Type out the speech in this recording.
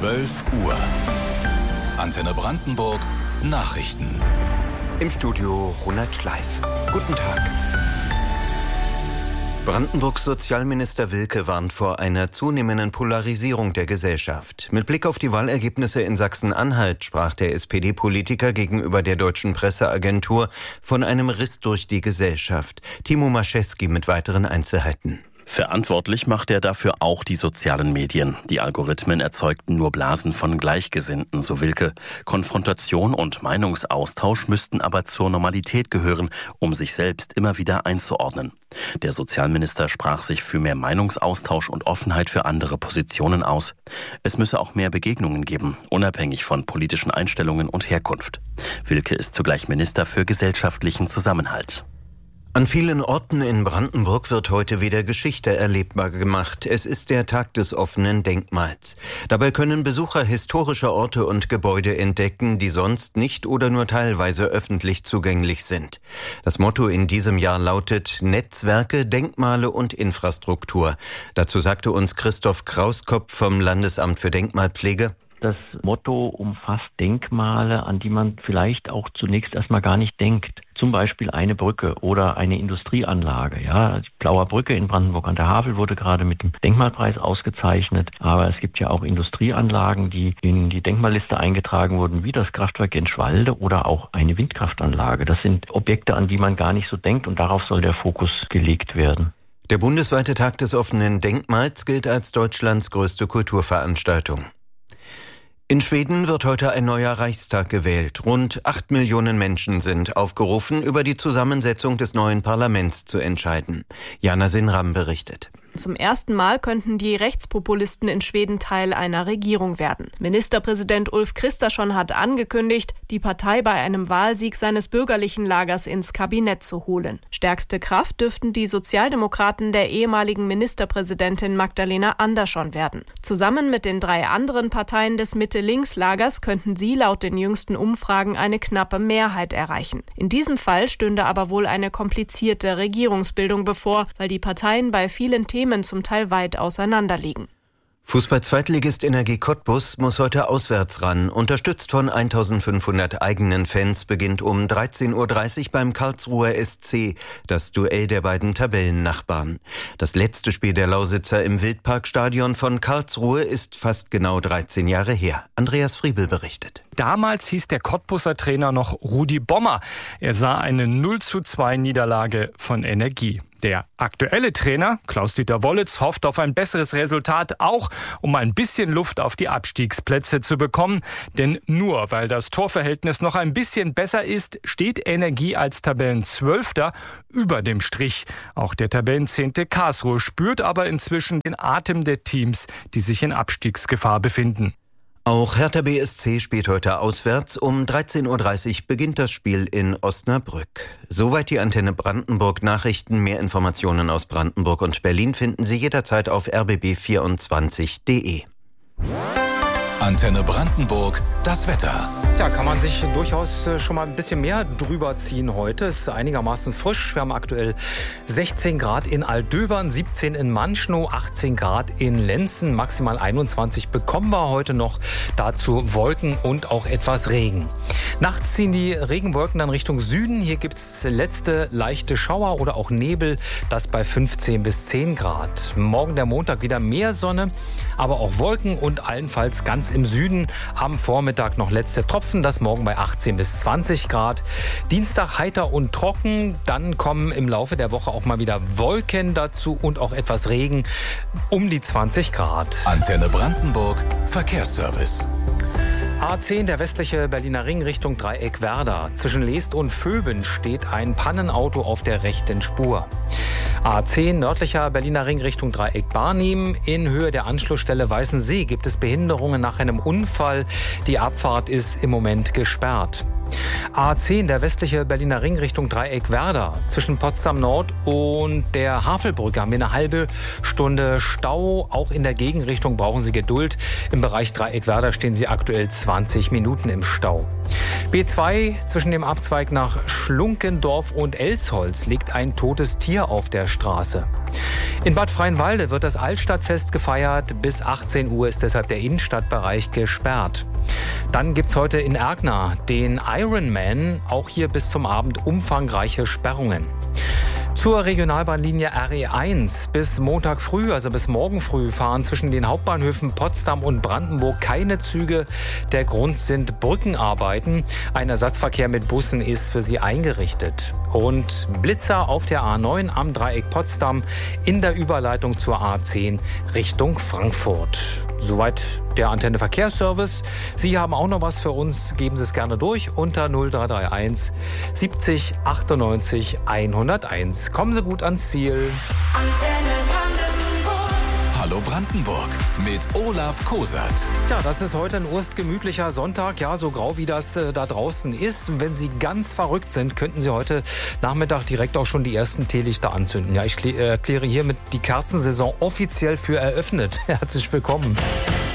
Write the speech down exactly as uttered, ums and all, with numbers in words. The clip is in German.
zwölf Uhr. Antenne Brandenburg Nachrichten. Im Studio Ronald Schleif. Guten Tag. Brandenburgs Sozialminister Wilke warnt vor einer zunehmenden Polarisierung der Gesellschaft. Mit Blick auf die Wahlergebnisse in Sachsen-Anhalt sprach der S P D-Politiker gegenüber der Deutschen Presseagentur von einem Riss durch die Gesellschaft. Timo Maschewski mit weiteren Einzelheiten. Verantwortlich macht er dafür auch die sozialen Medien. Die Algorithmen erzeugten nur Blasen von Gleichgesinnten, so Wilke. Konfrontation und Meinungsaustausch müssten aber zur Normalität gehören, um sich selbst immer wieder einzuordnen. Der Sozialminister sprach sich für mehr Meinungsaustausch und Offenheit für andere Positionen aus. Es müsse auch mehr Begegnungen geben, unabhängig von politischen Einstellungen und Herkunft. Wilke ist zugleich Minister für gesellschaftlichen Zusammenhalt. An vielen Orten in Brandenburg wird heute wieder Geschichte erlebbar gemacht. Es ist der Tag des offenen Denkmals. Dabei können Besucher historische Orte und Gebäude entdecken, die sonst nicht oder nur teilweise öffentlich zugänglich sind. Das Motto in diesem Jahr lautet Netzwerke, Denkmale und Infrastruktur. Dazu sagte uns Christoph Krauskopf vom Landesamt für Denkmalpflege: Das Motto umfasst Denkmale, an die man vielleicht auch zunächst erstmal gar nicht denkt. Zum Beispiel eine Brücke oder eine Industrieanlage. Ja, die Plauer Brücke in Brandenburg an der Havel wurde gerade mit dem Denkmalpreis ausgezeichnet. Aber es gibt ja auch Industrieanlagen, die in die Denkmalliste eingetragen wurden, wie das Kraftwerk in Schwalde oder auch eine Windkraftanlage. Das sind Objekte, an die man gar nicht so denkt, und darauf soll der Fokus gelegt werden. Der bundesweite Tag des offenen Denkmals gilt als Deutschlands größte Kulturveranstaltung. In Schweden wird heute ein neuer Reichstag gewählt. Rund acht Millionen Menschen sind aufgerufen, über die Zusammensetzung des neuen Parlaments zu entscheiden. Jana Sinram berichtet. Zum ersten Mal könnten die Rechtspopulisten in Schweden Teil einer Regierung werden. Ministerpräsident Ulf Kristersson hat angekündigt, die Partei bei einem Wahlsieg seines bürgerlichen Lagers ins Kabinett zu holen. Stärkste Kraft dürften die Sozialdemokraten der ehemaligen Ministerpräsidentin Magdalena Andersson werden. Zusammen mit den drei anderen Parteien des Mitte-Links-Lagers könnten sie laut den jüngsten Umfragen eine knappe Mehrheit erreichen. In diesem Fall stünde aber wohl eine komplizierte Regierungsbildung bevor, weil die Parteien bei vielen Themen zum Teil weit auseinander liegen. Fußball-Zweitligist Energie Cottbus muss heute auswärts ran. Unterstützt von eintausendfünfhundert eigenen Fans beginnt um dreizehn Uhr dreißig beim Karlsruher S C das Duell der beiden Tabellennachbarn. Das letzte Spiel der Lausitzer im Wildparkstadion von Karlsruhe ist fast genau dreizehn Jahre her. Andreas Friebel berichtet. Damals hieß der Cottbuser Trainer noch Rudi Bommer. Er sah eine null zu zwei Niederlage von Energie. Der aktuelle Trainer, Klaus-Dieter Wollitz, hofft auf ein besseres Resultat, auch um ein bisschen Luft auf die Abstiegsplätze zu bekommen. Denn nur weil das Torverhältnis noch ein bisschen besser ist, steht Energie als Tabellenzwölfter über dem Strich. Auch der Tabellenzehnte Karlsruhe spürt aber inzwischen den Atem der Teams, die sich in Abstiegsgefahr befinden. Auch Hertha B S C spielt heute auswärts. Um dreizehn Uhr dreißig beginnt das Spiel in Osnabrück. Soweit die Antenne Brandenburg Nachrichten. Mehr Informationen aus Brandenburg und Berlin finden Sie jederzeit auf r b b vierundzwanzig punkt d e. Antenne Brandenburg, das Wetter. Ja, kann man sich durchaus schon mal ein bisschen mehr drüber ziehen heute. Es ist einigermaßen frisch. Wir haben aktuell sechzehn Grad in Aldöbern, siebzehn in Manschnow, achtzehn Grad in Lenzen, maximal einundzwanzig bekommen wir heute noch. Dazu Wolken und auch etwas Regen. Nachts ziehen die Regenwolken dann Richtung Süden. Hier gibt es letzte leichte Schauer oder auch Nebel, das bei fünfzehn bis zehn Grad. Morgen der Montag wieder mehr Sonne, aber auch Wolken und allenfalls ganz im Süden. Am Vormittag noch letzte Tropfen, das morgen bei achtzehn bis zwanzig Grad. Dienstag heiter und trocken, dann kommen im Laufe der Woche auch mal wieder Wolken dazu und auch etwas Regen, um die zwanzig Grad. Antenne Brandenburg, Verkehrsservice. A zehn, der westliche Berliner Ring Richtung Dreieck Werder. Zwischen Leest und Vöben steht ein Pannenauto auf der rechten Spur. A zehn, nördlicher Berliner Ring Richtung Dreieck Barnim. In Höhe der Anschlussstelle Weißensee gibt es Behinderungen nach einem Unfall. Die Abfahrt ist im Moment gesperrt. A zehn, der westliche Berliner Ring Richtung Dreieck Werder. Zwischen Potsdam Nord und der Havelbrücke haben wir eine halbe Stunde Stau. Auch in der Gegenrichtung brauchen Sie Geduld. Im Bereich Dreieck Werder stehen Sie aktuell zwanzig Minuten im Stau. B zwei, zwischen dem Abzweig nach Schlunkendorf und Elsholz liegt ein totes Tier auf der Straße. In Bad Freienwalde wird das Altstadtfest gefeiert. Bis achtzehn Uhr ist deshalb der Innenstadtbereich gesperrt. Dann gibt es heute in Ergner den Ironman. Auch hier bis zum Abend umfangreiche Sperrungen. Zur Regionalbahnlinie R E eins. Bis Montag früh, also bis morgen früh, fahren zwischen den Hauptbahnhöfen Potsdam und Brandenburg keine Züge. Der Grund sind Brückenarbeiten. Ein Ersatzverkehr mit Bussen ist für sie eingerichtet. Und Blitzer auf der A neun am Dreieck Potsdam in der Überleitung zur A zehn Richtung Frankfurt. Soweit der Antenne Verkehrsservice. Sie haben auch noch was für uns. Geben Sie es gerne durch unter null drei drei eins siebzig achtundneunzig hunderteins. Kommen Sie gut ans Ziel. Antenne Brandenburg. Hallo Brandenburg mit Olaf Kosert. Tja, das ist heute ein urstgemütlicher Sonntag. Ja, so grau wie das äh, da draußen ist. Und wenn Sie ganz verrückt sind, könnten Sie heute Nachmittag direkt auch schon die ersten Teelichter anzünden. Ja, ich erkläre hiermit die Kerzensaison offiziell für eröffnet. Herzlich willkommen.